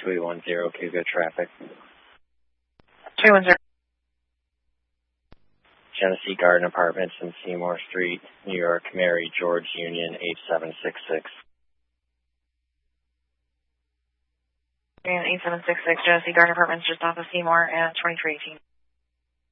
2810, Cougar traffic. 210. Genesee Garden Apartments in Seymour Street, New York, Mary George Union 8766. And 8766, Genesee Garden Apartments just off of Seymour and 2318.